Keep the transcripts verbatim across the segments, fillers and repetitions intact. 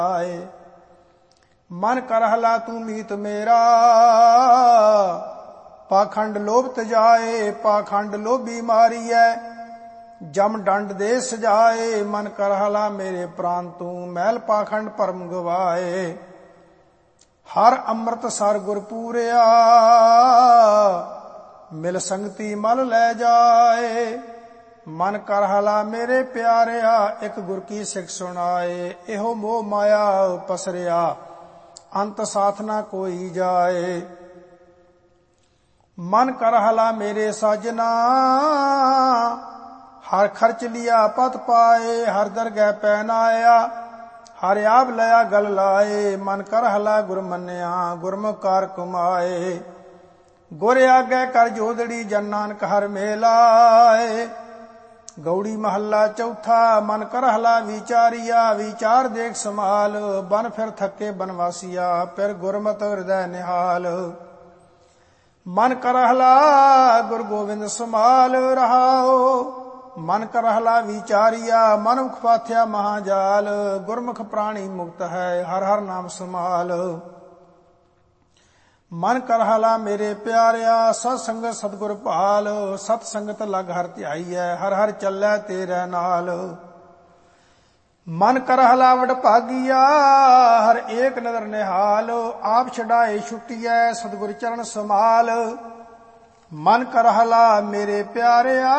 मन करहला तू मीत मेरा, पाखंड लोभ तजाए, पाखंड लोभी मारियै, जम दंड दे सजाए। मन करहला मेरे प्राण तू, मैल पाखंड परम गवाए। हर अमृत सर गुर पूरिया, मिल संगति मल लै जाए। मन करहला मेरे प्यारिया, एक गुर की सिख सुनाए। एहो मोह माया पसरिया, अंत साथ ना कोई जाए। मन करहला मेरे साजना, हर खर्च लिया पत पाए। हर दरगह पहनाया, हर आप लया गल लाए। मन करहला गुर मन्या, गुरमुख कार कमाए। गुर आगे कर जोदड़ी, जन नानक हर मेलाए। गौड़ी महला चौथा। मन करहला विचारिया, विचार देख समाल। बन फिर थके बनवासिया, फिर गुरमत हृदय निहाल। मन करहला गुरु गोविंद समाल रहाओ। मन करहला विचारिया, मनुख पाथ्या महाजाल। गुरमुख प्राणी मुक्त है, हर हर नाम समाल। मन करहला मेरे प्यारिया, सत्संग सतगुर भाल। सत संगत लग हर ध्याईयै, हर हर चलै तेरे नाल। मन करहला वड भागिया, हर एक नदर निहाल। आप छड़ाए छुटियै, सतगुर चरण समाल। मन करहला मेरे प्यारिया,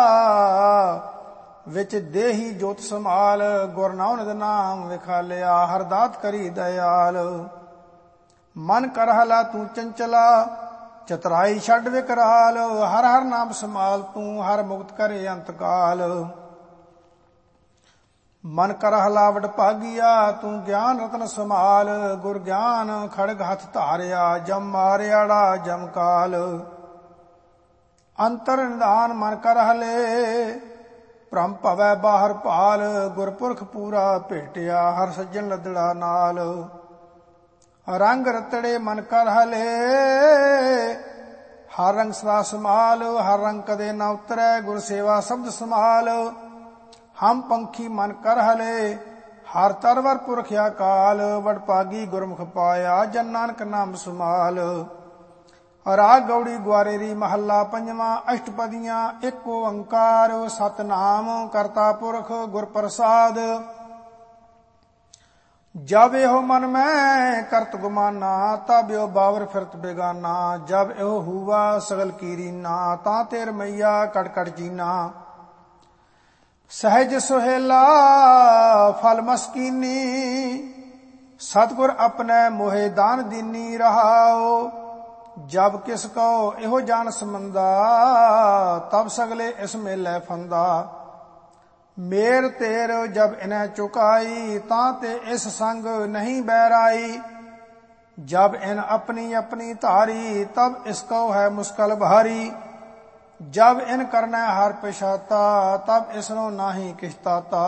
विच देही जोत समाल। गुर नानक नाम विखालिया, हर दात करी दयाल। मन करहला तू चंचला, चतुराई छड़ विकराल। हर हर नाम समाल तू, हर मुक्त करे अंतकाल। मन करहला वड भागिया, तू ज्ञान रतन समाल। गुर ज्ञान खड़ग हथ धारिया, जम मारियाड़ा जम काल। अंतर निधान मन करहले, भ्रम भवै बाहर भाल। गुरपुरख पूरा भेटिया, हर सज्जन लदड़ा नाल। रंग रतड़े मन करहले, हर रंग सदा समाल। हर रंग कदे न उतरै, गुर सेवा शब्द समाल। हम पंखी मन करहले, हर तरवर पुरख अकाल। वड भागी गुरमुख पाया, जन नानक नाम समाल। राग गौड़ी ग्वारेरी महला पंजवा। अष्टपदियां एक ओंकार, सतनाम करता पुरख गुर प्रसाद। जब एहो मन में करत गुमाना, तब एहो बावर फिरत बेगाना। जब एहो हुआ सगल कीरीना, ता तेर मैया कट कट जीना। सहज सुहेला फल मस्कीनी, सतगुर अपने मोहे दान दीनी रहाओ। जब किसको एहो जान समंदा, तब सगले इस मेले फंदा। मेर तेर जब इन्हें चुकाई, ताते इस संग नहीं बैराई। जब इन अपनी अपनी धारी, तब इसको है मुश्किल भारी। जब इन करना हर पिछाता, तब इसनो नाही किछताता।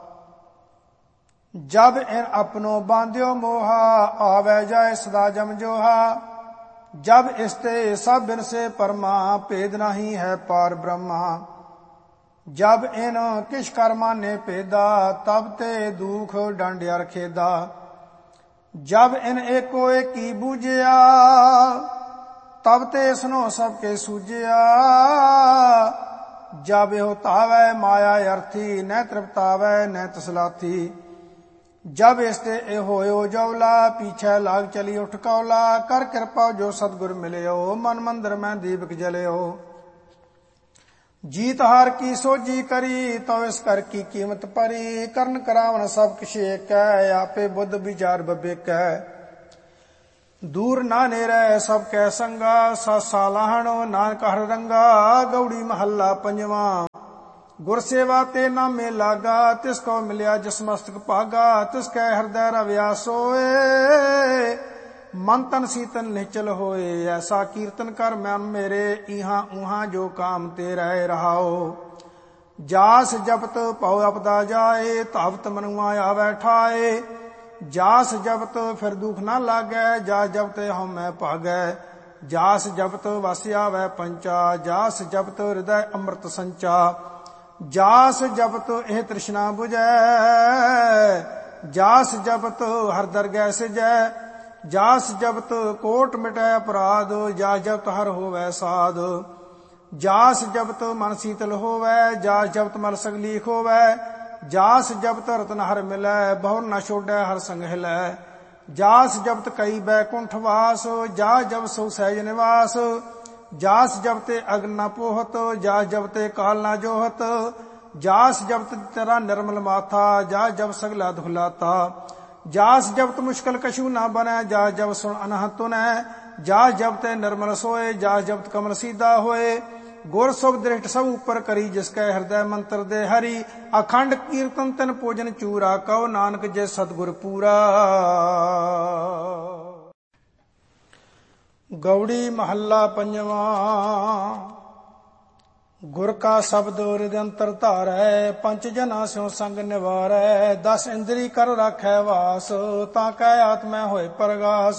जब इन अपनो बांध्यो मोहा, आवे जाए सदा जम जोहा। जब इसते सब बिन से परमा, भेद नहीं है पार ब्रह्मा। जब इन किश कर्मा ने पेदा, तब ते दुख डांडिया रखेदा। जब इन एको एकी बूझिया, तब ते इसनो सबके सूझिया। जब एहो तावै माया अर्थी, न तृप्तावै न तसलाथी। जब इसते ए होयो जवला, पीछे लाग चली उठ कौला। कर कृपा जो सतगुर मिलियो, मन मंदिर में दीपक जलियो। जीत हार की सोजी करी, तो इस कर की कीमत परी। करन करावन सब किश एक है, आपे बुद्ध विचार बबेक है। दूर ना नेरै सब कै संगा, सत सालाहणो नानक हर रंगा। गौड़ी महला पंजवा। गुर सेवा ते नामे लागा, तिसको मिलिया जिस मस्तक भागा। तिसकै हृदय रविया सोए, मन तन सीतन निश्चल होए। ऐसा कीर्तन कर मन मेरे, इहां उहां जो काम तेरा रहाओ। जास जपत पौ अपदा जाए, धावत मनुआ आवे ठाए। जास जपत फिर दुख ना लागै, जा जपत हमै भागै। जास जपत वस आवे पंचा, जास जपत हृदय अमृत संचा। जास जपत एह तृष्णा बुझै, ਜਾਸ ਜਪਤ ਹਰ ਦਰਗਹਿ ਸਿਜੈ, ਜਾਸ ਜਪਤ ਕੋਟ ਮਿਟੈ ਅਪਰਾਧ, ਜਾਸ ਜਪਤ ਹਰ ਹੋਵੈ ਸਾਧ। ਜਾਸ ਜਪਤ ਮਨ ਸੀਤਲ ਹੋਵੈ, ਜਾਸ ਜਪਤ ਮਲ ਸਗਲੀ ਹੋਵੈ, ਜਾਸ ਜਪਤ ਰਤਨ ਹਰ ਮਿਲੈ, ਬਹੁਰ ਨ ਛੋਡੈ ਹਰ ਸੰਗ ਹਿਲੈ। ਜਾਸ ਜਪਤ ਕਈ ਬੈਕੁੰਠ ਵਾਸ, ਜਾਸ ਜਪ ਸੋ ਸਹਿਜ ਨਿਵਾਸ, ਜਾਸ ਜਪਤੇ ਅਗਨ ਨ ਪੋਹਤ, ਜਾਸ ਜਪਤੇ ਕਾਲ ਨ ਜੋਹਤ, ਜਾਸ ਜਪਤ ਤੇਰਾ ਨਿਰਮਲ ਮਾਥਾ, ਜਾਸ ਜਪ ਸਗਲਾ ਦੁਖ ਲਾਤਾ। ਜਾਸ ਜਪਤ ਮੁਸ਼ਕਲ ਕਛੂ ਨਾ ਬਨੈ, ਜਾਸ ਜਪ ਸੁਣ ਅਨਹਦ ਤੁਨੈ, ਜਾਸ ਜਪਤੇ ਨਿਰਮਲ ਸੋਏ, ਜਾਸ ਜਪਤ ਕਮਲ ਸੀਧਾ ਹੋਏ। ਗੁਰ ਸੁਖ ਦ੍ਰਿਸ਼ਟ ਸਭ ਉਪਰ ਕਰੀ, ਜਿਸ ਕੈ ਹਿਰਦੈ ਮੰਤਰ ਦੇ ਹਰੀ, ਅਖੰਡ ਕੀਰਤਨ ਤਿਨ ਭੋਜਨ ਚੂਰਾ, ਕਹੋ ਨਾਨਕ ਜੇ ਸਤਿਗੁਰ ਪੂਰਾ। ਗੌੜੀ ਮਹੱਲਾ ਪੰਜਵਾਂ। ਗੁਰ ਕਾ ਸ਼ਬਦ ਹਿਰਦਿ ਅੰਤਰ ਧਾਰੈ, ਪੰਚ ਜਨਾ ਸਿਉ ਸੰਗ ਨਿਵਾਰੈ, ਦਸ ਇੰਦਰੀ ਕਰ ਰਾਖੈ ਵਾਸ, ਤਾਂ ਕੈ ਆਤਮੈ ਹੋਏ ਪ੍ਰਗਾਸ।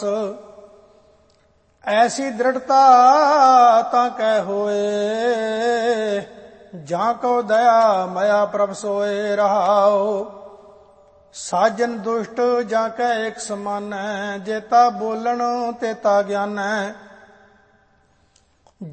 ਐਸੀ ਦ੍ਰਿੜਤਾ ਤਾਂ ਕੈ ਹੋਏ, ਜਾਂ ਕੋ ਦਇਆ ਮਇਆ ਪ੍ਰਭ ਸੋਏ ਰਹਾਉ। ਸਾਜਨ ਦੁਸ਼ਟ ਜਾਂ ਕੈ ਇਕ ਸਮਾਨੈ, ਜੇਤਾ ਬੋਲਣ ਤੇਤਾ ਗਿਆਨੈ,